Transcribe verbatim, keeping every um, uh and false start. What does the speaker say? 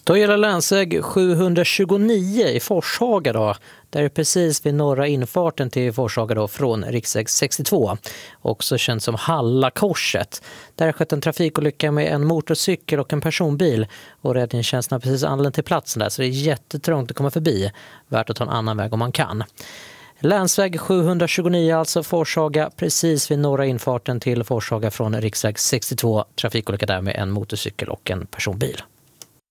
Då gäller länsväg sjuhundratjugonio i Forshaga då. Där är precis vid norra infarten till Forshaga då från riksväg sextiotvå. Också känt som Hallakorset. Där har skett en trafikolycka med en motorcykel och en personbil. Och räddningstjänsten har precis anlänt till platsen där, så det är jättetrångt att komma förbi. Värt att ta en annan väg om man kan. Länsväg sjuhundratjugonio, alltså Forshaga, precis vid norra infarten till Forshaga från riksväg sextiotvå. Trafikolycka där med en motorcykel och en personbil.